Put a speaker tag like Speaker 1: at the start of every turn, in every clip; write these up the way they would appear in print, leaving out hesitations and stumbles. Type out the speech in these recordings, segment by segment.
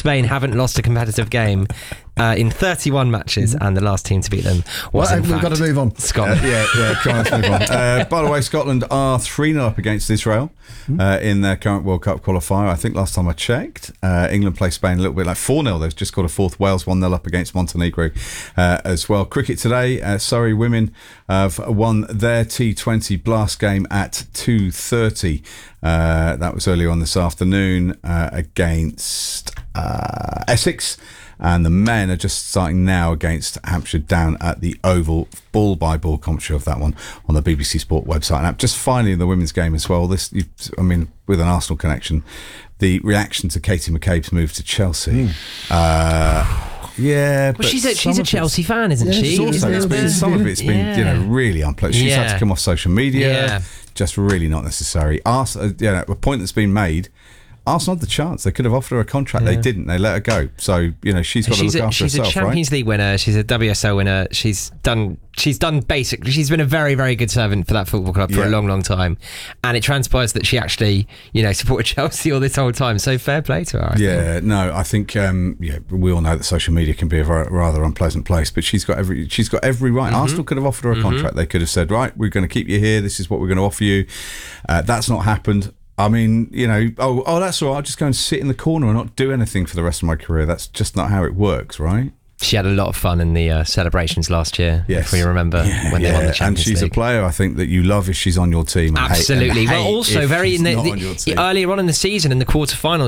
Speaker 1: Spain haven't lost a competitive game in 31 matches, and the last team to beat them was, in fact,
Speaker 2: we've got to move on.
Speaker 1: Scotland.
Speaker 2: Come on, let's move on. By the way, Scotland are 3-0 up against Israel in their current World Cup qualifier. I think last time I checked, England played Spain a little bit like 4-0. They've just got a fourth. Wales 1-0 up against Montenegro as well. Cricket today, Surrey women have won their T20 Blast game at 2:30. That was earlier on this afternoon against Essex. And the men are just starting now against Hampshire down at the Oval. Ball-by-ball commentary of that one on the BBC Sport website. And just finally in the women's game as well, with an Arsenal connection, the reaction to Katie McCabe's move to Chelsea.
Speaker 1: Well, she's a Chelsea fan, isn't she?
Speaker 2: Some of it's been really unpleasant. She's had to come off social media. Just really not necessary. A point that's been made. Arsenal had the chance. They could have offered her a contract. They didn't. They let her go. So, she's got to look after herself, right?
Speaker 1: She's a Champions League winner. She's a WSL winner. She's done basically. She's been a very, very good servant for that football club for a long, long time. And it transpires that she actually, supported Chelsea all this whole time. So fair play to her,
Speaker 2: I think we all know that social media can be a rather unpleasant place, but she's got every right. Arsenal could have offered her a contract. They could have said, right, we're going to keep you here. This is what we're going to offer you. That's not happened. I mean, that's all right. I'll just go and sit in the corner and not do anything for the rest of my career. That's just not how it works, right?
Speaker 1: She had a lot of fun in the celebrations last year, if we remember, when they won the Champions League.
Speaker 2: And she's a player, I think, that you love if she's on your team. And
Speaker 1: absolutely.
Speaker 2: Well,
Speaker 1: also very earlier on in the season, in the quarterfinals,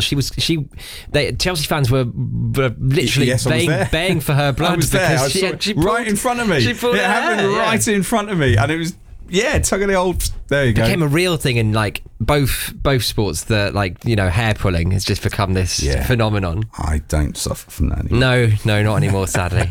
Speaker 1: Chelsea fans were literally baying for her blood.
Speaker 2: I was there. She right in front of me. It happened right in front of me, and it was. Yeah, tugging the old. There you go.
Speaker 1: Became a real thing in both sports. That hair pulling has just become this phenomenon.
Speaker 2: I don't suffer from that anymore.
Speaker 1: No, not anymore. Sadly.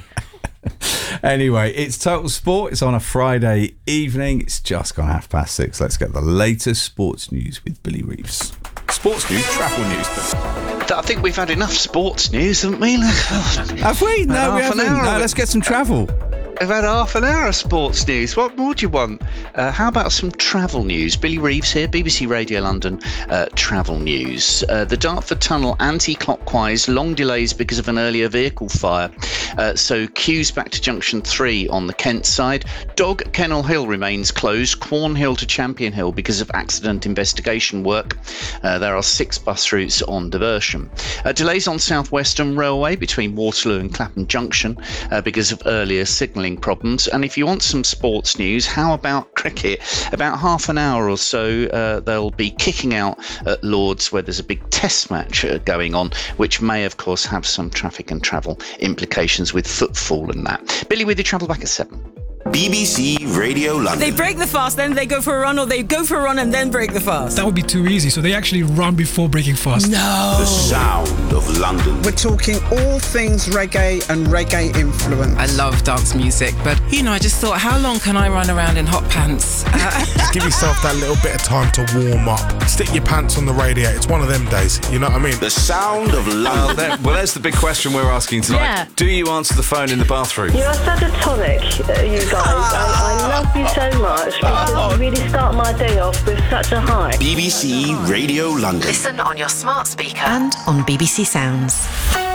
Speaker 2: Anyway, it's Total Sport. It's on a Friday evening. It's just gone 6:30. Let's get the latest sports news with Billy Reeves. Sports news, travel news.
Speaker 3: I think we've had enough sports news, haven't we?
Speaker 2: Have we? No, we haven't. No, let's get some travel.
Speaker 3: We've had half an hour of sports news. What more do you want? How about some travel news? Billy Reeves here, BBC Radio London travel news. The Dartford Tunnel anti-clockwise, long delays because of an earlier vehicle fire. So queues back to Junction 3 on the Kent side. Dog Kennel Hill remains closed. Cornhill to Champion Hill because of accident investigation work. There are 6 bus routes on diversion. Delays on South Western Railway between Waterloo and Clapham Junction because of earlier signalling problems. And if you want some sports news, how about cricket? About half an hour or so, they'll be kicking out at Lords, where there's a big test match going on, which may, of course, have some traffic and travel implications with footfall and that. Billy, with your travel back at 7.
Speaker 4: BBC Radio London.
Speaker 5: They break the fast, then they go for a run, or they go for a run and then break the fast.
Speaker 6: That would be too easy, so they actually run before breaking fast.
Speaker 5: No!
Speaker 4: The sound of London.
Speaker 7: We're talking all things reggae and reggae influence.
Speaker 8: I love dance music, but, I just thought, how long can I run around in hot pants?
Speaker 9: Just give yourself that little bit of time to warm up. Stick your pants on the radiator. It's one of them days, you know what I mean?
Speaker 4: The sound of London.
Speaker 2: Well, there's the big question we're asking tonight.
Speaker 5: Yeah.
Speaker 2: Do you answer the phone in the bathroom?
Speaker 10: You are such a tonic, you guys. I love you so much because you really start my day off with such a high.
Speaker 4: BBC Radio London.
Speaker 11: Listen on your smart speaker and on BBC Sounds.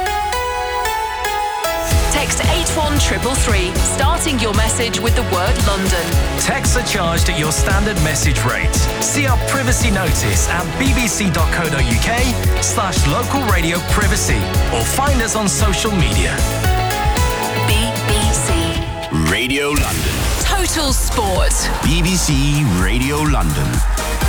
Speaker 11: Text 81333, starting your message with the word London.
Speaker 12: Texts are charged at your standard message rate. See our privacy notice at bbc.co.uk/local radio privacy, or find us on social media.
Speaker 11: BBC
Speaker 4: Radio London.
Speaker 11: Total Sport.
Speaker 4: BBC Radio London.